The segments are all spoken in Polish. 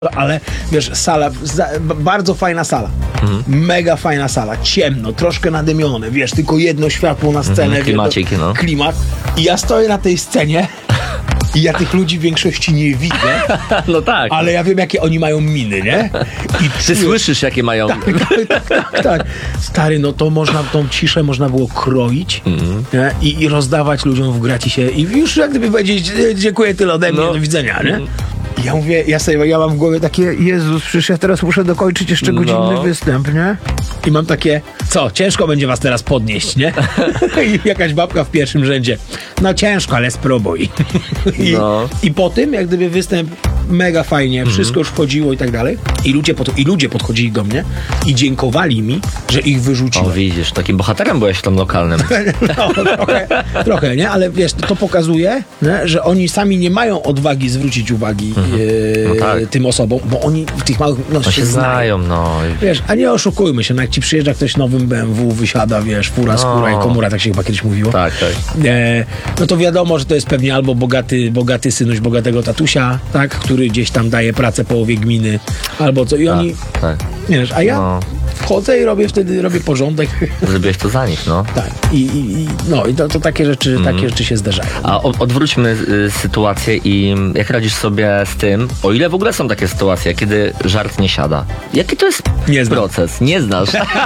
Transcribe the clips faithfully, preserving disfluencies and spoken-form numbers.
Ale wiesz, sala, za, bardzo fajna sala, mhm. mega fajna sala, ciemno, troszkę nadymione, wiesz, tylko jedno światło na scenę, mhm, klimacik, wiesz, no. klimat i ja stoję na tej scenie i ja tych ludzi w większości nie widzę, no tak, ale ja wiem, jakie oni mają miny, nie? I ty czuję... słyszysz, jakie mają... Tak, tak, tak, tak. Stary, no to można, tą ciszę można było kroić mhm. nie? I, i rozdawać ludziom w gratisie i już jak gdyby powiedzieć, dziękuję, tyle ode mnie, no. do widzenia, nie? I ja mówię, ja sobie, ja mam w głowie takie, Jezus, przecież ja teraz muszę dokończyć jeszcze godzinny no. występ, nie? I mam takie, co, ciężko będzie was teraz podnieść, nie? I jakaś babka w pierwszym rzędzie, no ciężko, ale spróbuj. I, no. I po tym, jak gdyby występ mega fajnie, mm-hmm. wszystko już wchodziło i tak dalej. I ludzie, pod, I ludzie podchodzili do mnie i dziękowali mi, że ich wyrzuciłem. O, widzisz, takim bohaterem byłeś w tym lokalnym. no, trochę, trochę, nie? Ale wiesz, to pokazuje, nie? Że oni sami nie mają odwagi zwrócić uwagi mm-hmm. e, no tak. tym osobom, bo oni w tych małych no, no się znają, no. Wiesz, a nie oszukujmy się, no jak ci przyjeżdża ktoś nowym B M W, wysiada, wiesz, fura, skóra no. i komura, tak się chyba kiedyś mówiło. Tak, tak. E, no to wiadomo, że to jest pewnie albo bogaty, bogaty synuś bogatego tatusia, tak, który gdzieś tam daje pracę połowie gminy, albo co. I tak, oni, tak. wiesz, a ja no. wchodzę i robię wtedy, robię porządek. Zrobiłeś to za nich, no. Tak. I, i, no i to, to takie rzeczy, mm. takie rzeczy się zdarzają. A o, odwróćmy y, sytuację i jak radzisz sobie z tym, o ile w ogóle są takie sytuacje, kiedy żart nie siada? Jaki to jest nie proces? Nie znasz.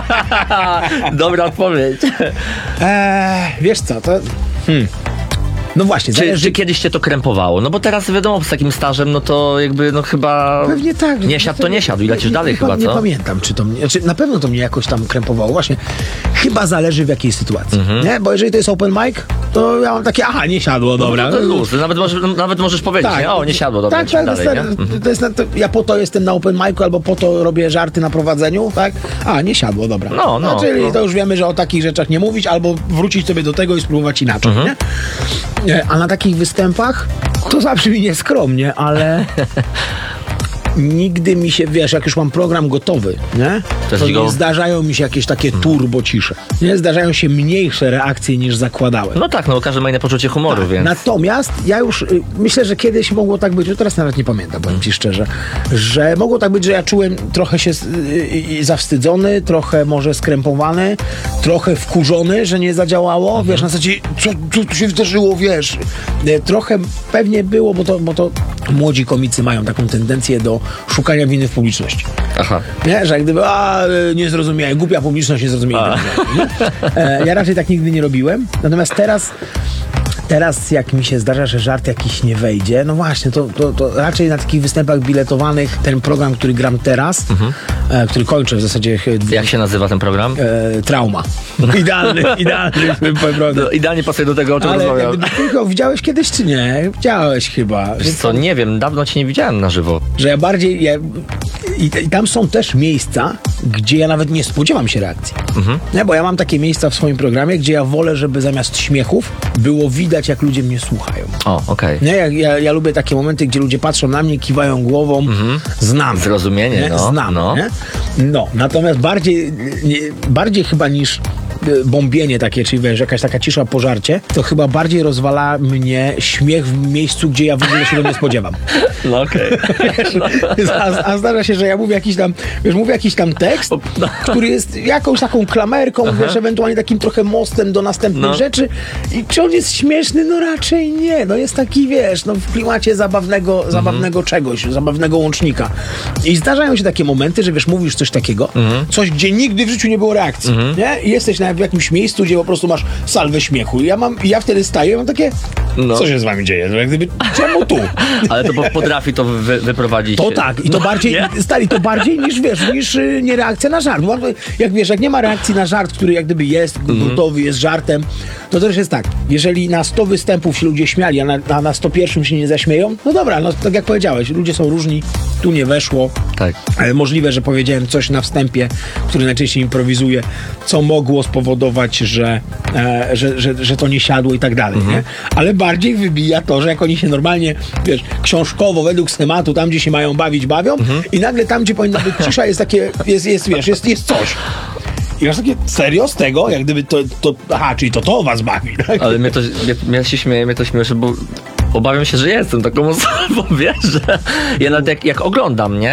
Dobra odpowiedź. Eee, wiesz co, to... Hmm. No właśnie, czy, zależy... czy kiedyś cię to krępowało? No bo teraz wiadomo, z takim stażem, no to jakby, no chyba... Pewnie tak. Nie siadł, to nie siadł i lecisz nie, dalej nie, chyba, nie, co? Nie pamiętam, czy to mnie... Znaczy, na pewno to mnie jakoś tam krępowało. Właśnie, chyba zależy w jakiej sytuacji, mm-hmm. nie? Bo jeżeli to jest open mic, to ja mam takie, aha, nie siadło, dobra. No to luz, nawet, możesz, nawet możesz powiedzieć, tak. nie? O, nie siadło, dobra, tak, tak, dalej, to, nie? To jest, to, ja po to jestem na open micu, albo po to robię żarty na prowadzeniu, tak? A, nie siadło, dobra. No, no. no czyli no. to już wiemy, że o takich rzeczach nie mówić, albo wrócić sobie do tego i spróbować inaczej, mm-hmm. nie? A na takich występach to zawsze mi nieskromnie, ale nigdy mi się, wiesz, jak już mam program gotowy, nie? To, to nie go... zdarzają mi się jakieś takie turbo cisze. Nie? Zdarzają się mniejsze reakcje niż zakładałem. No tak, no każdy ma inne poczucie humoru, tak. więc... Natomiast ja już y, myślę, że kiedyś mogło tak być, no teraz nawet nie pamiętam, powiem ci szczerze, że mogło tak być, że ja czułem trochę się y, y, zawstydzony, trochę może skrępowany, trochę wkurzony, że nie zadziałało, mhm. wiesz, na zasadzie, co, co tu się wydarzyło, wiesz. Y, trochę pewnie było, bo to, bo to młodzi komicy mają taką tendencję do szukania winy w publiczności. Aha. Nie? Że jak gdyby, a nie zrozumiałem, głupia publiczność nie zrozumiała. E, ja raczej tak nigdy nie robiłem. Natomiast teraz Teraz jak mi się zdarza, że żart jakiś nie wejdzie, no właśnie, to, to, to raczej na takich występach biletowanych ten program, który gram teraz, mhm. e, który kończę w zasadzie... Jak się nazywa ten program? E, trauma. Idealny, idealny program. No, idealnie pasuje do tego, o czym rozmawiam. Ale tylko widziałeś kiedyś, czy nie? Widziałeś chyba. Wiesz co, nie wiem, dawno cię nie widziałem na żywo. Że ja bardziej... Ja, i, I tam są też miejsca, gdzie ja nawet nie spodziewam się reakcji. Mhm. Nie, bo ja mam takie miejsca w swoim programie, gdzie ja wolę, żeby zamiast śmiechów było widać, jak ludzie mnie słuchają. O, okej. Okay. Ja, ja, ja lubię takie momenty, gdzie ludzie patrzą na mnie, kiwają głową. Mhm. Znam. Zrozumienie, nie? no. Znam, no. Nie? No, natomiast bardziej, nie, bardziej chyba niż bombienie takie, czyli wiesz, jakaś taka cisza po żarcie, to chyba bardziej rozwala mnie śmiech w miejscu, gdzie ja w ogóle się go nie spodziewam. No okej. Okay. a, a zdarza się, że ja mówię jakiś tam, wiesz, mówię jakiś tam tekst, no. który jest jakąś taką klamerką, aha. wiesz, ewentualnie takim trochę mostem do następnych no. rzeczy i czy on jest śmieszny? No raczej nie. No jest taki, wiesz, no w klimacie zabawnego, mhm. zabawnego czegoś, zabawnego łącznika. I zdarzają się takie momenty, że wiesz, mówisz coś takiego, mhm. coś, gdzie nigdy w życiu nie było reakcji, mhm. nie? I jesteś na w jakimś miejscu, gdzie po prostu masz salwę śmiechu. I ja mam, ja wtedy staję i mam takie, no. co się z wami dzieje? No, jak gdyby, czemu tu? Ale to potrafi to wy, wyprowadzić. To tak. I to bardziej, stary, to bardziej niż, wiesz, niż y, nie reakcja na żart. Bo, jak wiesz, jak nie ma reakcji na żart, który jak gdyby jest mm-hmm. gotowy, jest żartem, to też jest tak. Jeżeli na sto występów się ludzie śmiali, a na, na, na sto pierwszym się nie zaśmieją, no dobra, no tak jak powiedziałeś, ludzie są różni, tu nie weszło. Tak. Ale możliwe, że powiedziałem coś na wstępie, który najczęściej improwizuje, co mogło spowodować, że, e, że, że, że to nie siadło i tak dalej, mhm. nie? Ale bardziej wybija to, że jak oni się normalnie, wiesz, książkowo, według schematu, tam gdzie się mają bawić, bawią mhm. i nagle tam, gdzie powinna być cisza, jest takie, jest, jest wiesz, jest, jest coś. I masz takie, serio z tego? Jak gdyby to, to aha, czyli to to was bawi, tak? Ale mnie to, mnie, mnie się śmieje, mnie to śmieszy, bo obawiam się, że jestem taką osobą, wiesz, że ja nawet jak, jak oglądam, nie?